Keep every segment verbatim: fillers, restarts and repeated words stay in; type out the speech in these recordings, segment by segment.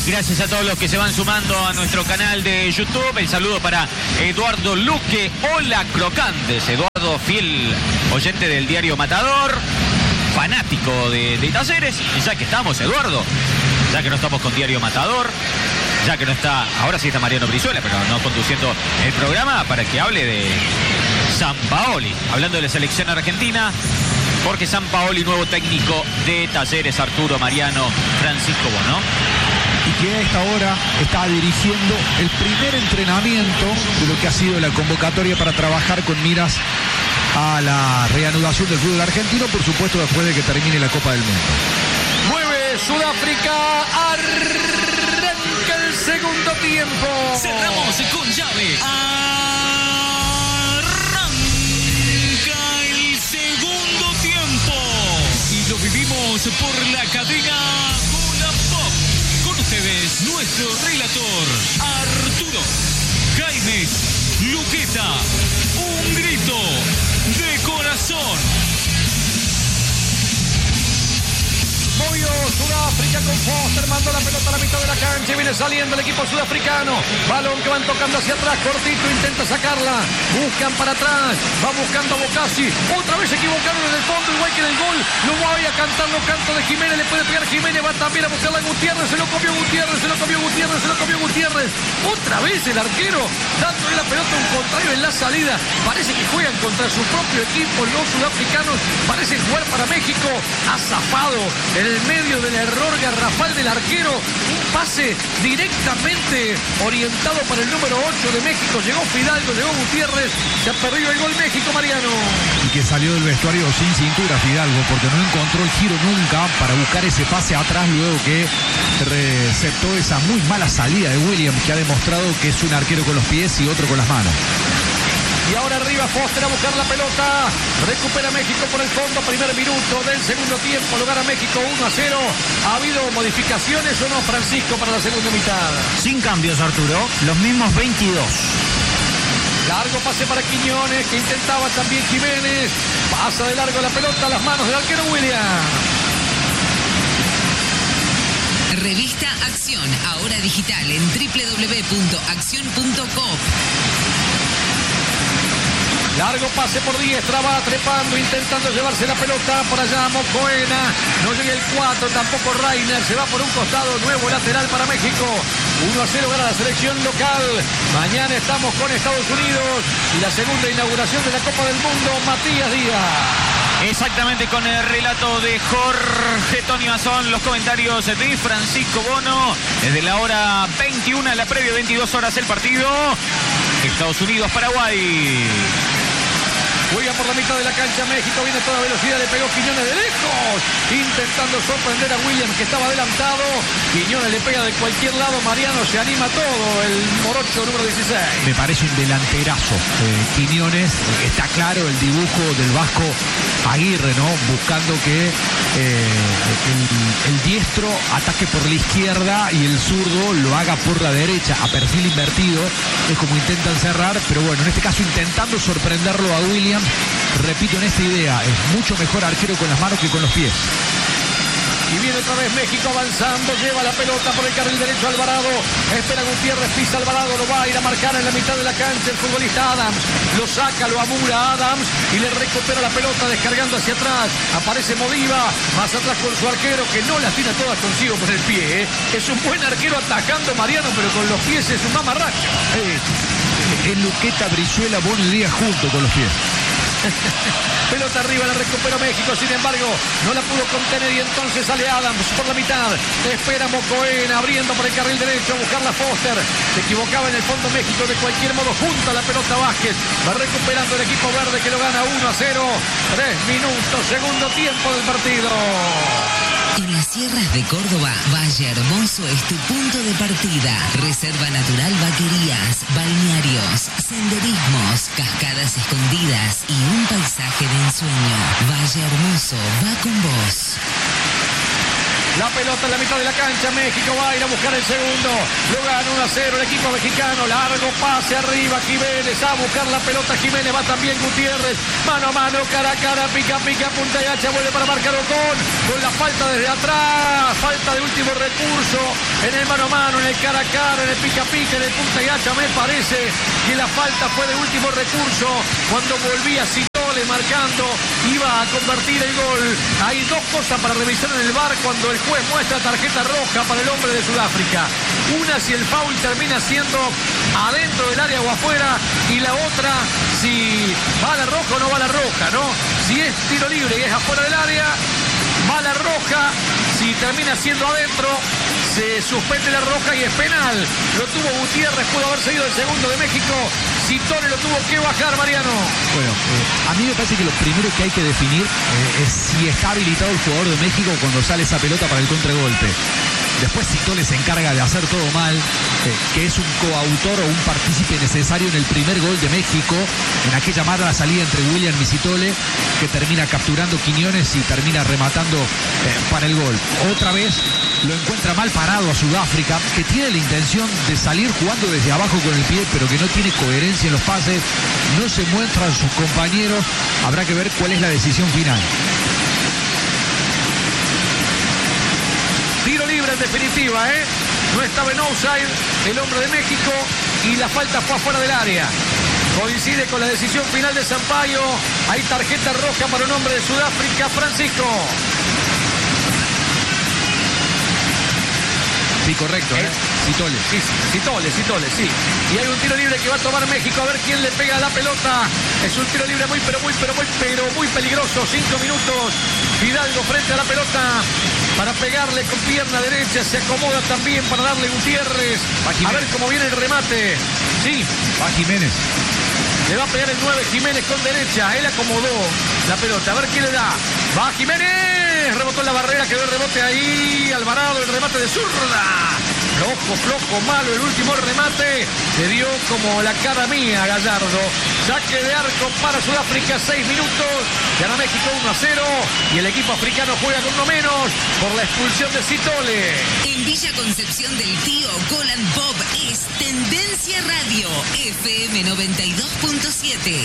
Gracias a todos los que se van sumando a nuestro canal de YouTube. El saludo para Eduardo Luque. Hola, crocantes. Eduardo, fiel oyente del diario Matador, fanático de, de Talleres. Y ya que estamos, Eduardo, ya que no estamos con Diario Matador, ya que no está, ahora sí está Mariano Brizuela, pero no conduciendo el programa, para que hable de Sampaoli, hablando de la selección argentina, porque Sampaoli, nuevo técnico de Talleres, Arturo, Mariano, Francisco Bono. Y que a esta hora está dirigiendo el primer entrenamiento de lo que ha sido la convocatoria para trabajar con miras a la reanudación del fútbol argentino, por supuesto después de que termine la Copa del Mundo. Mueve Sudáfrica, arranca el segundo tiempo. Cerramos con llave. Arranca el segundo tiempo. Y lo vivimos por la cadena Pop. Con ustedes, nuestro relator, Arturo Jaimes Luqueta. Un grito de corazón. Movió Sudáfrica con Foster, mandó la pelota a la mitad de la cancha y viene saliendo el equipo sudafricano. Balón que van tocando hacia atrás, cortito, intenta sacarla. Buscan para atrás, va buscando a Bocassi. Otra vez se equivocaron en el fondo, igual que en el gol. Lo voy a cantar los cantos de Jiménez, le puede pegar Jiménez, va también a buscarla a Gutiérrez. Se lo comió Gutiérrez, se lo comió Gutiérrez, se lo comió Gutiérrez. Otra vez el arquero dándole la pelota a un contrario en la salida. Parece que juegan contra su propio equipo, los sudafricanos. Parecen jugar para México. Ha zafado en el medio del error garrafal del arquero, un pase directamente orientado para el número ocho de México. Llegó Fidalgo, llegó Gutiérrez, se ha perdido el gol México, Mariano. Y que salió del vestuario sin cintura Fidalgo, porque no encontró el giro nunca para buscar ese pase atrás, luego que receptó esa muy mala salida de Williams, que ha demostrado que es un arquero con los pies y otro con las manos. Y ahora arriba Foster a buscar la pelota. Recupera México por el fondo. Primer minuto del segundo tiempo. Lo gana México uno a cero. ¿Ha habido modificaciones o no, Francisco, para la segunda mitad? Sin cambios, Arturo. Los mismos veintidós. Largo pase para Quiñones, que intentaba también Jiménez. Pasa de largo la pelota a las manos del arquero William. Revista Acción, ahora digital en doble u doble u doble u punto acción punto com. Largo pase por diestra, va trepando, intentando llevarse la pelota por allá Mocoena. No llega el cuatro, tampoco Reiner. Se va por un costado, nuevo lateral para México. uno a cero gana la selección local. Mañana estamos con Estados Unidos y la segunda inauguración de la Copa del Mundo, Matías Díaz. Exactamente, con el relato de Jorge Tony Mazón, los comentarios de Francisco Bono. Desde la hora veintiuna, la previa, veintidós horas el partido. Estados Unidos, Paraguay. Juega por la mitad de la cancha México, viene a toda velocidad, le pegó Quiñones de lejos, intentando sorprender a Williams, que estaba adelantado. Quiñones le pega de cualquier lado, Mariano se anima todo, el morocho número dieciséis. Me parece un delanterazo. Eh, Quiñones, está claro el dibujo del vasco Aguirre, ¿no? Buscando que eh, el, el diestro ataque por la izquierda y el zurdo lo haga por la derecha, a perfil invertido. Es como intentan cerrar, pero bueno, en este caso intentando sorprenderlo a Williams. Repito, en esta idea, es mucho mejor arquero con las manos que con los pies. Y viene otra vez México avanzando, lleva la pelota por el carril derecho Alvarado, espera Gutiérrez, pisa Alvarado, lo va a ir a marcar en la mitad de la cancha el futbolista Adams, lo saca, lo amura Adams y le recupera la pelota descargando hacia atrás, aparece Modiva, más atrás con su arquero que no las tiene todas consigo con el pie, ¿eh? Es un buen arquero atajando Mariano, pero con los pies es un mamarracho. Eh, el Luqueta, Brizuela, Bono y Díaz junto con los pies. Pelota arriba, la recupera México, sin embargo no la pudo contener y entonces sale Adams por la mitad, espera Mocoena abriendo por el carril derecho a buscar la Foster, se equivocaba en el fondo México, de cualquier modo junta la pelota Vázquez, va recuperando el equipo verde que lo gana uno a cero, tres minutos, segundo tiempo del partido. En las sierras de Córdoba, Valle Hermoso es tu punto de partida. Reserva natural, vaquerías, balnearios, senderismos, cascadas escondidas y un paisaje de ensueño. Valle Hermoso va con vos. La pelota en la mitad de la cancha. México va a ir a buscar el segundo. Lo gana uno a cero el equipo mexicano. Largo pase arriba. Jiménez a buscar la pelota. Jiménez va también Gutiérrez. Mano a mano, cara a cara. Pica, pica, punta y hacha. Vuelve para marcar Ocon. Con la falta desde atrás. Falta de último recurso. En el mano a mano, en el cara a cara, en el pica, pica, en el punta y hacha. Me parece que la falta fue de último recurso. Cuando volvía Citole marcando, iba a convertir el gol. Hay dos cosas para revisar en el V A R cuando el juez muestra tarjeta roja para el hombre de Sudáfrica. Una, si el foul termina siendo adentro del área o afuera, y la otra, si va a la roja o no va a la roja, ¿no? Si es tiro libre y es afuera del área, va a la roja. Si termina siendo adentro, se suspende la roja y es penal. Lo tuvo Gutiérrez, pudo haber seguido el segundo de México. Citole lo tuvo que bajar, Mariano. Bueno, eh, a mí me parece que lo primero que hay que definir eh, es si está habilitado el jugador de México cuando sale esa pelota para el contragolpe. Después Citole se encarga de hacer todo mal, eh, que es un coautor o un partícipe necesario en el primer gol de México, en aquella mala salida entre William y Citole, que termina capturando Quiñones y termina rematando eh, para el gol. Otra vez lo encuentra mal parado a Sudáfrica, que tiene la intención de salir jugando desde abajo con el pie, pero que no tiene coherencia en los pases, no se muestran sus compañeros. Habrá que ver cuál es la decisión final. Tiro libre en definitiva, ¿eh? No estaba en offside el hombre de México y la falta fue afuera del área. Coincide con la decisión final de Sampaio. Hay tarjeta roja para un hombre de Sudáfrica, Francisco. Sí, correcto, ¿eh? Citole. Sí, Citole, Citole, sí. Y hay un tiro libre que va a tomar México, a ver quién le pega la pelota. Es un tiro libre muy, pero muy, pero muy, pero muy peligroso. Cinco minutos. Fidalgo frente a la pelota para pegarle con pierna derecha. Se acomoda también para darle Gutiérrez. A ver cómo viene el remate. Sí. Va Jiménez. Le va a pegar el nueve Jiménez con derecha. Él acomodó la pelota. A ver quién le da. Va Jiménez. Rebotó en la barrera. Quedó el rebote ahí. Alvarado, el remate de zurda. Flojo, flojo, malo el último remate. Se dio como la cara mía, Gallardo. Saque de arco para Sudáfrica. Seis minutos. Gana México uno a cero. Y el equipo africano juega con uno menos por la expulsión de Citole. En Villa Concepción del Tío, Golan Pop es Tendencia Radio. F M noventa y dos punto siete.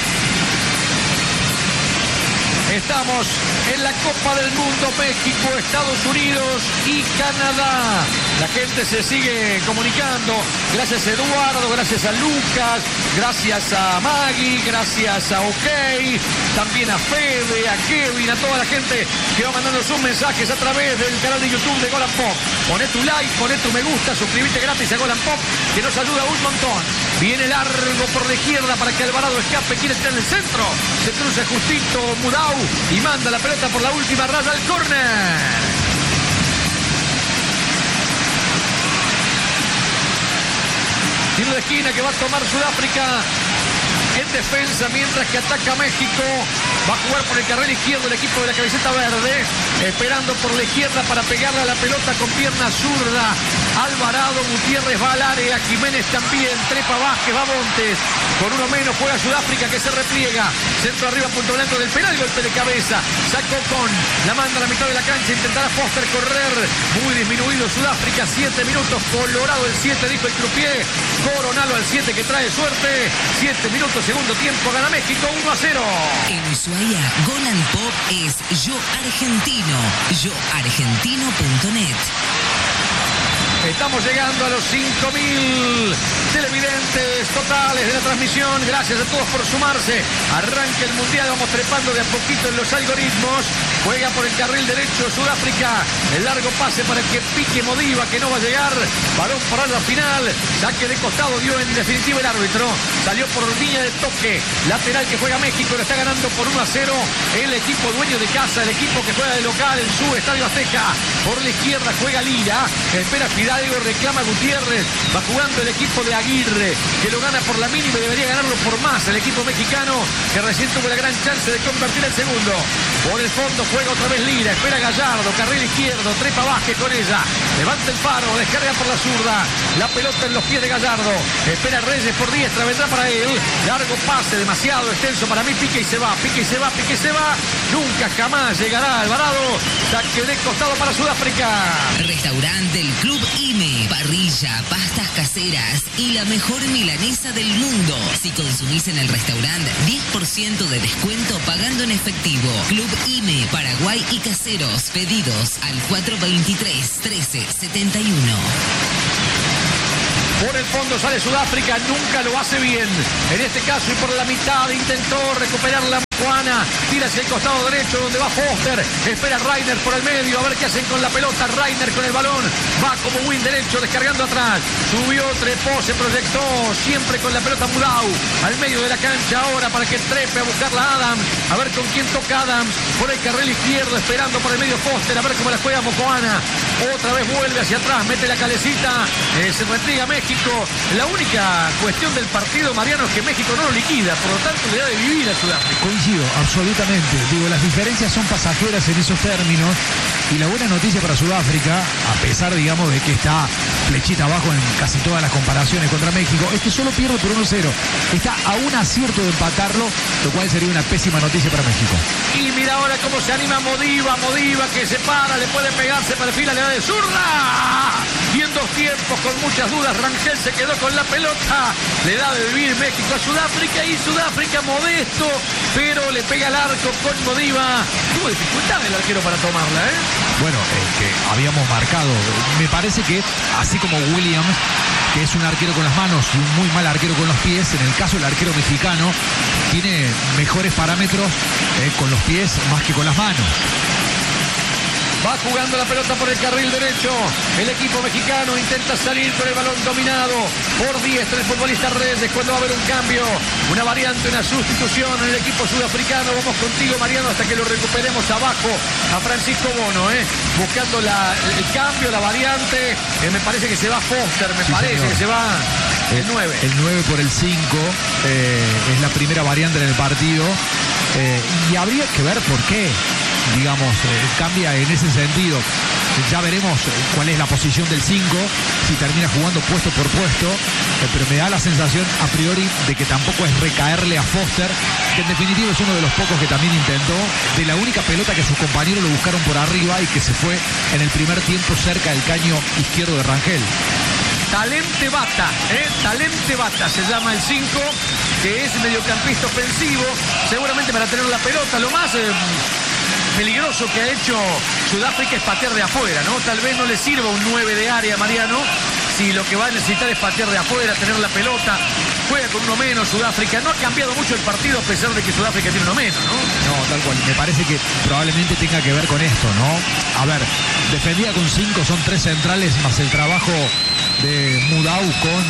Estamos en la Copa del Mundo, México, Estados Unidos y Canadá. La gente se sigue comunicando. Gracias a Eduardo, gracias a Lucas, gracias a Maggie, gracias a OK, también a Fede, a Kevin, a toda la gente que va mandando sus mensajes a través del canal de YouTube de Golan Pop. Poné tu like, poné tu me gusta, suscríbete gratis a Golan Pop, que nos ayuda un montón. Viene largo por la izquierda para que Alvarado escape, quiere estar en el centro. Se cruza justito Mudau y manda la pelota por la última raya al córner. Tiro de esquina que va a tomar Sudáfrica en defensa, mientras que ataca México. Va a jugar por el carril izquierdo el equipo de la camiseta verde, esperando por la izquierda para pegarle a la pelota con pierna zurda. Alvarado, Gutiérrez va al área, Jiménez también, trepa Vázquez, va Montes. Con uno menos juega Sudáfrica, que se repliega. Centro arriba, punto blanco del penal, golpe de cabeza. Sacó con, la manda a la mitad de la cancha, intentará Foster correr. Muy disminuido Sudáfrica, siete minutos. Colorado el siete, dijo el croupier. Coronalo al siete, que trae suerte. siete minutos, segundo tiempo, gana México uno a cero. En Ushuaia, Golan Pop es Yo Argentino. yo argentino punto net. Estamos llegando a los cinco mil televidentes totales de la transmisión. Gracias a todos por sumarse. Arranca el Mundial, vamos trepando de a poquito en los algoritmos. Juega por el carril derecho Sudáfrica. El largo pase para que pique Modiva, que no va a llegar. Balón para la final. Saque de costado dio en definitiva el árbitro. Salió por línea de toque. Lateral que juega México, lo está ganando por uno a cero. El equipo dueño de casa, el equipo que juega de local en su Estadio Azteca. Por la izquierda juega Lira. Espera Fidalgo. Diego reclama Gutiérrez. Va jugando el equipo de Aguirre, que lo gana por la mínima y debería ganarlo por más. El equipo mexicano, que recién tuvo la gran chance de convertir el segundo. Por el fondo juega otra vez Lira. Espera Gallardo, carril izquierdo. Trepa Vázquez con ella. Levanta el faro, descarga por la zurda. La pelota en los pies de Gallardo. Espera Reyes por diestra, vendrá para él. Largo pase, demasiado extenso para mí. Pique y se va, pique y se va, pique y se va. Nunca jamás llegará Alvarado. Saque de costado para Sudáfrica. Restaurante del Club I M E. Parrilla, pastas caseras y la mejor milanesa del mundo. Si consumís en el restaurante, diez por ciento de descuento pagando en efectivo. Club I M E, Paraguay y Caseros. Pedidos al cuatro veintitrés, trece setenta y uno. Por el fondo sale Sudáfrica, nunca lo hace bien. En este caso y por la mitad intentó recuperar la Juana, tira hacia el costado derecho donde va Foster, espera Rainer por el medio, a ver qué hacen con la pelota. Rainer con el balón, va como win derecho descargando atrás, subió, trepó, se proyectó, siempre con la pelota Mudau, al medio de la cancha ahora para que trepe a buscarla Adams, a ver con quién toca Adams, por el carril izquierdo esperando por el medio Foster, a ver cómo la juega Mocoana, otra vez vuelve hacia atrás, mete la calecita, eh, se retriga México. La única cuestión del partido, Mariano, es que México no lo liquida, por lo tanto le da de vivir a Sudáfrica. Coincido, absolutamente. Digo, las diferencias son pasajeras en esos términos y la buena noticia para Sudáfrica, a pesar, digamos, de que está flechita abajo en casi todas las comparaciones contra México, es que solo pierde por uno cero. Está a un acierto de empatarlo, lo cual sería una pésima noticia para México. Y mira ahora cómo se anima Modiva, Modiva que se para, le puede pegar, se perfila, le da de zurda. Y en dos tiempos, con muchas dudas, Rangel se quedó con la pelota. Le da de vivir México a Sudáfrica y Sudáfrica modesto, pero le pega al arco con Modiva. Tuvo dificultad el arquero para tomarla, ¿eh? Bueno, es que habíamos marcado. Me parece que, así como Williams, que es un arquero con las manos y un muy mal arquero con los pies, en el caso del arquero mexicano, tiene mejores parámetros eh, con los pies más que con las manos. Va jugando la pelota por el carril derecho. El equipo mexicano intenta salir con el balón dominado por diestra el futbolista Reyes cuando va a haber un cambio, una variante, una sustitución en el equipo sudafricano. Vamos contigo, Mariano, hasta que lo recuperemos abajo a Francisco Bono, ¿eh? buscando la, el cambio, la variante. Eh, me parece que se va Foster, me sí, parece señor. que se va el nueve. El nueve por el cinco eh, es la primera variante en el partido eh, y habría que ver por qué. Digamos, eh, cambia en ese sentido. Ya veremos cuál es la posición del cinco, si termina jugando puesto por puesto, eh, pero me da la sensación a priori de que tampoco es recaerle a Foster, que en definitiva es uno de los pocos que también intentó, de la única pelota que sus compañeros lo buscaron por arriba y que se fue en el primer tiempo cerca del caño izquierdo de Rangel. Talente Bata, ¿eh? Talente Bata se llama el cinco, que es mediocampista ofensivo, seguramente para tener la pelota, lo más... Eh, peligroso que ha hecho Sudáfrica es patear de afuera, ¿no? Tal vez no le sirva un nueve de área, Mariano, si lo que va a necesitar es patear de afuera, tener la pelota. Juega con uno menos Sudáfrica. No ha cambiado mucho el partido a pesar de que Sudáfrica tiene uno menos, ¿no? No, tal cual. Me parece que probablemente tenga que ver con esto, ¿no? A ver, defendía con cinco, son tres centrales más el trabajo de Mudau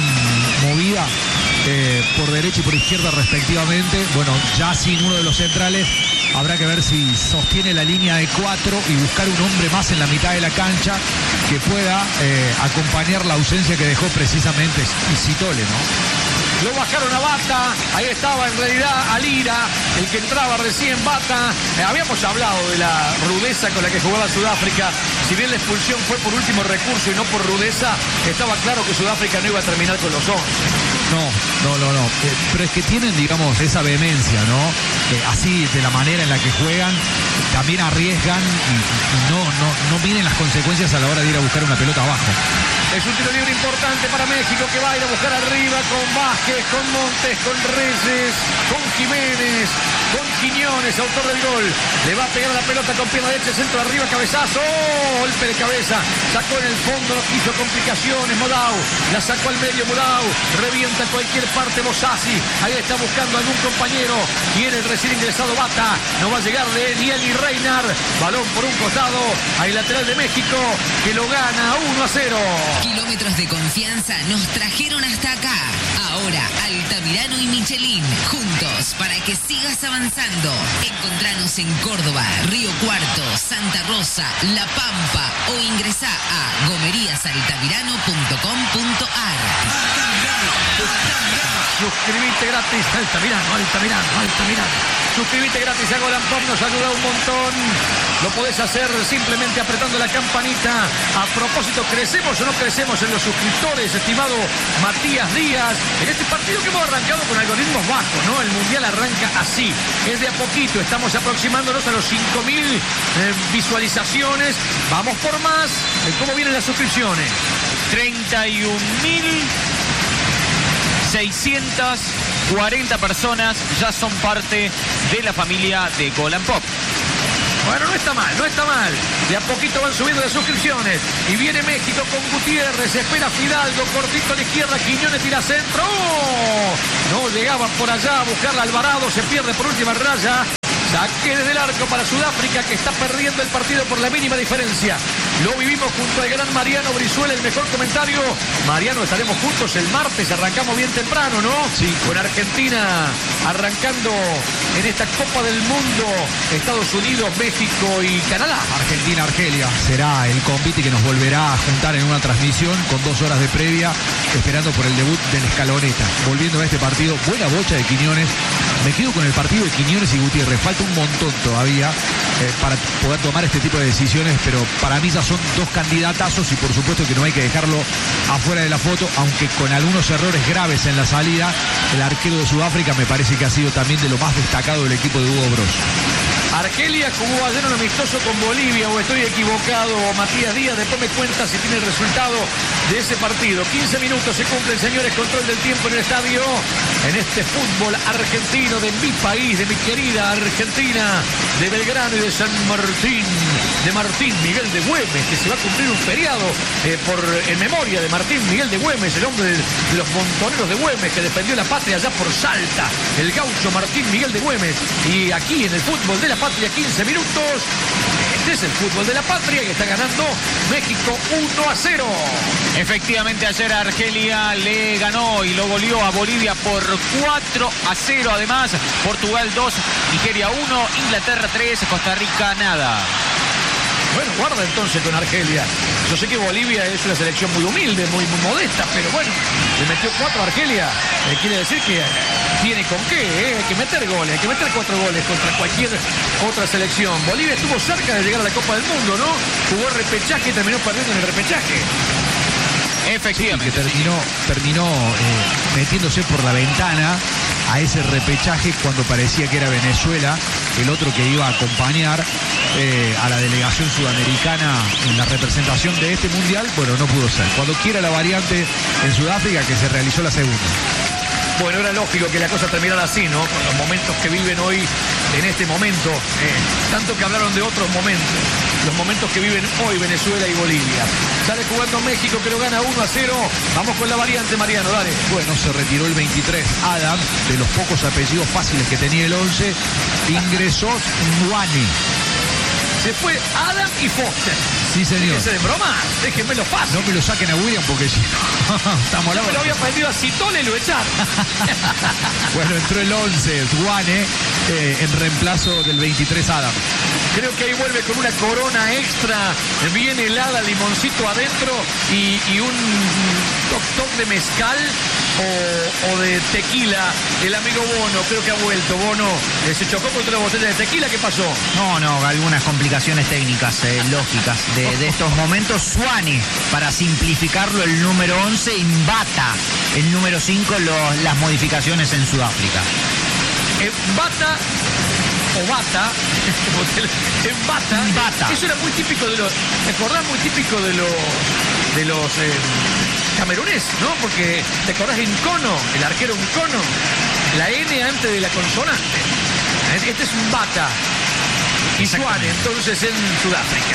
con Movida eh, por derecha y por izquierda respectivamente. Bueno, ya sin uno de los centrales habrá que ver si sostiene la línea de cuatro y buscar un hombre más en la mitad de la cancha que pueda eh, acompañar la ausencia que dejó precisamente Citole, ¿no? Lo bajaron a Bata, ahí estaba en realidad Alira, el que entraba recién Bata. Eh, habíamos hablado de la rudeza con la que jugaba Sudáfrica. Si bien la expulsión fue por último recurso y no por rudeza, estaba claro que Sudáfrica no iba a terminar con los once. No, no, no, no. Eh, pero es que tienen, digamos, esa vehemencia, ¿no? Eh, así, de la manera en la que juegan, también arriesgan y, y no, no, no miden las consecuencias a la hora de ir a buscar una pelota abajo. Es un tiro libre importante para México que va a ir a buscar arriba con Vázquez, con Montes, con Reyes, con Jiménez, con Quiñones, autor del gol. Le va a pegar la pelota con pierna derecha, centro arriba, cabezazo, ¡oh! Golpe de cabeza, sacó en el fondo, no quiso complicaciones, Modau, la sacó al medio Modau, revienta en cualquier parte Bosasi, ahí está buscando a algún compañero, viene el recién ingresado Bata, no va a llegarle ni él ni Reinar, balón por un costado, al lateral de México, que lo gana uno a cero. Kilómetros de confianza nos trajeron hasta acá. Ahora Ahora Altamirano y Michelin, juntos para que sigas avanzando. Encontranos en Córdoba, Río Cuarto, Santa Rosa, La Pampa o ingresá a gomerías altamirano punto com punto ar. Suscribite gratis, Altamirano, Altamirano, Altamirano. Suscribite gratis a Golan Pop, nos ayuda un montón. Lo podés hacer simplemente apretando la campanita. A propósito, ¿crecemos o no crecemos en los suscriptores, estimado Matías Díaz? En este partido que hemos arrancado con algoritmos bajos, ¿no? El Mundial arranca así. Es de a poquito, estamos aproximándonos a los cinco mil eh, visualizaciones. Vamos por más. ¿Cómo vienen las suscripciones? treinta y un mil seiscientas cuarenta personas ya son parte de la familia de Golan Pop. Bueno, no está mal, no está mal. De a poquito van subiendo las suscripciones. Y viene México con Gutiérrez, espera Fidalgo, cortito a la izquierda, Quiñones tira centro. ¡Oh! No llegaban por allá a buscar a Alvarado, se pierde por última raya. Saque desde el arco para Sudáfrica, que está perdiendo el partido por la mínima diferencia. Lo vivimos junto al gran Mariano Brizuela, el mejor comentario. Mariano, estaremos juntos el martes, arrancamos bien temprano, ¿no? Sí. Con Argentina arrancando en esta Copa del Mundo, Estados Unidos, México y Canadá. Argentina-Argelia será el convite que nos volverá a juntar en una transmisión con dos horas de previa, esperando por el debut del Escaloneta. Volviendo a este partido, buena bocha de Quiñones. Me quedo con el partido de Quiñones y Gutiérrez. Falta un montón todavía eh, para poder tomar este tipo de decisiones, pero para mí ya son dos candidatazos y por supuesto que no hay que dejarlo afuera de la foto, aunque con algunos errores graves en la salida. El arquero de Sudáfrica me parece que ha sido también de lo más destacado del equipo de Hugo Bros. Argelia jugó ayer un amistoso con Bolivia, o estoy equivocado, Matías Díaz. Después me cuenta si tiene el resultado de ese partido. quince minutos se cumplen, señores, control del tiempo en el estadio, en este fútbol argentino de mi país, de mi querida Argentina, de Belgrano y de San Martín, de Martín Miguel de Güemes, que se va a cumplir un feriado eh, por, en memoria de Martín Miguel de Güemes, el hombre de, de los montoneros de Güemes, que defendió la patria allá por Salta, el gaucho Martín Miguel de Güemes. Y aquí en el fútbol de la patria, quince minutos. Este es el fútbol de la patria, que está ganando México uno a cero. Efectivamente, ayer Argelia le ganó y lo goleó a Bolivia por cuatro a cero. Además, Portugal dos, Nigeria uno, Inglaterra tres, Costa Rica nada. Bueno, guarda entonces con Argelia. Yo sé que Bolivia es una selección muy humilde, muy, muy modesta, pero bueno, le metió cuatro a Argelia. Eh, quiere decir que tiene con qué, ¿eh? Hay que meter goles, hay que meter cuatro goles contra cualquier otra selección. Bolivia estuvo cerca de llegar a la Copa del Mundo, ¿no? Jugó repechaje y terminó perdiendo en el repechaje. Efectivamente. Que terminó, terminó eh, metiéndose por la ventana a ese repechaje cuando parecía que era Venezuela el otro que iba a acompañar eh, a la delegación sudamericana en la representación de este mundial. Bueno, no pudo ser. Cuando quiera la variante en Sudáfrica, que se realizó la segunda. Bueno, era lógico que la cosa terminara así, ¿no? Con los momentos que viven hoy, en este momento. Eh, tanto que hablaron de otros momentos. Los momentos que viven hoy Venezuela y Bolivia. Sale jugando México, que lo gana uno a cero. Vamos con la variante, Mariano, dale. Bueno, se retiró el veintitrés Adams, de los pocos apellidos fáciles que tenía el once. Ingresó Nwane. Se fue Adam y Foster. Sí, señor. Déjense de broma, déjenmelo fácil. No me lo saquen a William porque si no, estamos Yo me lo había pedido a Citole y lo echaron. Bueno, entró el once, Zwane, eh, en reemplazo del veintitrés Adam. Creo que ahí vuelve con una corona extra, bien helada, limoncito adentro y, y un toc toc de mezcal o, o de tequila. El amigo Bono, creo que ha vuelto. Bono eh, se chocó contra la botella de tequila. ¿Qué pasó? No, no, algunas complicaciones técnicas, eh, lógicas de, de estos momentos. Zwane, para simplificarlo, el número once, y Mbata, el número cinco, lo, las modificaciones en Sudáfrica. Eh, Bata o Bata, en Bata, Bata. Eso era muy típico de los, ¿te acordás? Muy típico de los, de los eh, cameruneses, ¿no? Porque te acordás de Nkono, el arquero Nkono, la N antes de la consonante. Este es un Bata. Y Zwane, entonces, en Sudáfrica.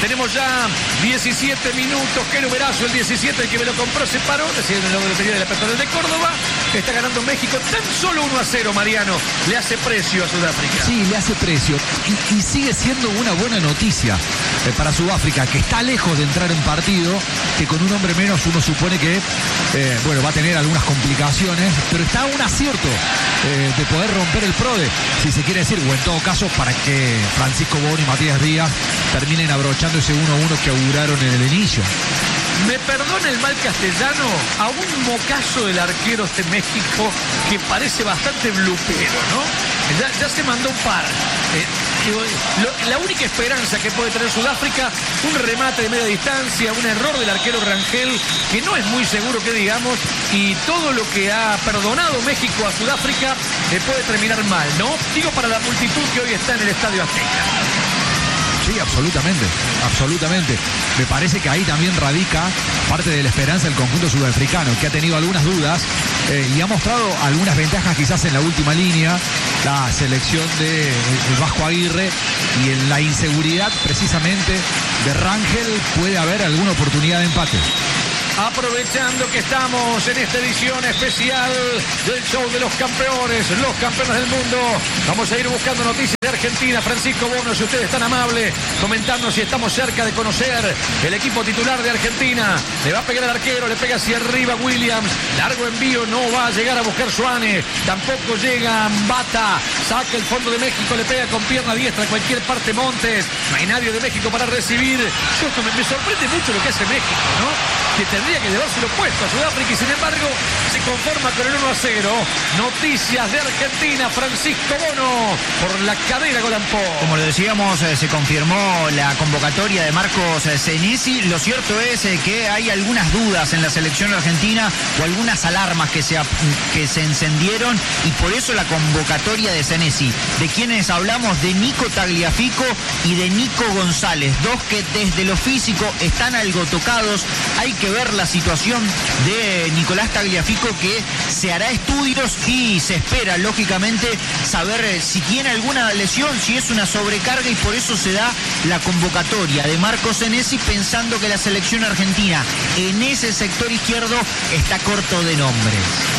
Tenemos ya diecisiete minutos. Qué numerazo el diecisiete, el que me lo compró se paró. Recién en la lotería de la Peatonal de Córdoba. Está ganando México tan solo uno a cero, Mariano. Le hace precio a Sudáfrica. Sí, le hace precio. Y, y sigue siendo una buena noticia eh, para Sudáfrica, que está lejos de entrar en partido, que con un hombre menos uno supone que eh, bueno, va a tener algunas complicaciones, pero está a un acierto eh, de poder romper el PRODE, si se quiere decir, o en todo caso para que Francisco Bono y Matías Díaz terminen abrochando ese uno a uno que auguraron en el inicio. Me perdona el mal castellano a un mocazo del arquero de México que parece bastante blupero, ¿no? Ya, ya se mandó un par. Eh, digo, lo, la única esperanza que puede tener Sudáfrica, un remate de media distancia, un error del arquero Rangel, que no es muy seguro que digamos, y todo lo que ha perdonado México a Sudáfrica eh, puede terminar mal, ¿no? Digo para la multitud que hoy está en el Estadio Azteca. Sí, absolutamente, absolutamente. Me parece que ahí también radica parte de la esperanza del conjunto sudafricano, que ha tenido algunas dudas eh, y ha mostrado algunas ventajas quizás en la última línea, la selección de el Vasco Aguirre, y en la inseguridad precisamente de Rangel puede haber alguna oportunidad de empate. Aprovechando que estamos en esta edición especial del show de los campeones, los campeones del mundo, vamos a ir buscando noticias de Argentina. Francisco Bono, si usted es tan amable, comentarnos si estamos cerca de conocer el equipo titular de Argentina. Le va a pegar al arquero, le pega hacia arriba Williams, largo envío, no va a llegar a buscar Suárez, tampoco llega Mbata, saca el fondo de México, le pega con pierna diestra a cualquier parte Montes, no hay nadie de México para recibir. Yo, me, me sorprende mucho lo que hace México, ¿no? Que tendría que llevárselo puesto a Sudáfrica y sin embargo se conforma con el uno a cero. Noticias de Argentina, Francisco Bono por la cadena Golampó. Como lo decíamos, eh, se confirmó la convocatoria de Marcos eh, Senesi. Lo cierto es eh, que hay algunas dudas en la selección argentina o algunas alarmas que se, que se encendieron, y por eso la convocatoria de Senesi. ¿De quienes hablamos? De Nico Tagliafico y de Nico González, dos que desde lo físico están algo tocados. Hay que ver la situación de Nicolás Tagliafico, que se hará estudios y se espera lógicamente saber si tiene alguna lesión, si es una sobrecarga, y por eso se da la convocatoria de Marcos Senesi, pensando que la selección argentina en ese sector izquierdo está corto de nombres.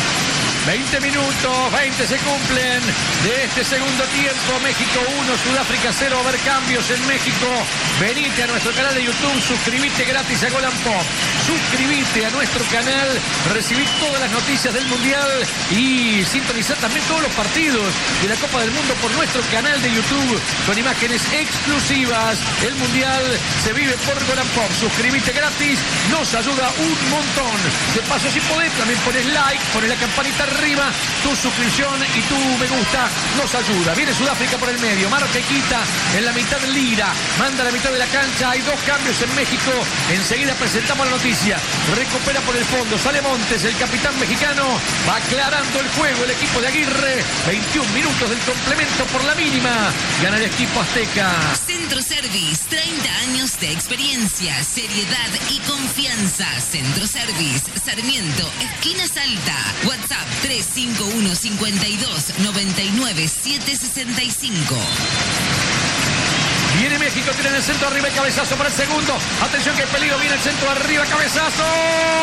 veinte minutos, veinte se cumplen de este segundo tiempo. México uno, Sudáfrica cero. Va a haber cambios en México. Venite a nuestro canal de YouTube, suscríbete gratis a Golan Pop. Suscríbete a nuestro canal, recibí todas las noticias del Mundial y sintonizar también todos los partidos de la Copa del Mundo por nuestro canal de YouTube con imágenes exclusivas. El Mundial se vive por Golan Pop. Suscríbete gratis, nos ayuda un montón. De paso, si podés, también pones like, pones la campanita arriba, tu suscripción y tu me gusta nos ayuda. Viene Sudáfrica por el medio, marca y quita en la mitad del Lira, manda a la mitad de la cancha, hay dos cambios en México, enseguida presentamos la noticia. Recupera por el fondo, sale Montes, el capitán mexicano, va aclarando el juego el equipo de Aguirre. veintiún minutos del complemento por la mínima, gana el equipo azteca. Centro Service, treinta años de experiencia, seriedad y confianza. Centro Service, Sarmiento, esquina Salta. WhatsApp tres cinco uno, cinco dos, nueve nueve, siete seis cinco. Viene México, tiene en el centro arriba, el cabezazo para el segundo. Atención que el peligro, viene el centro arriba, cabezazo.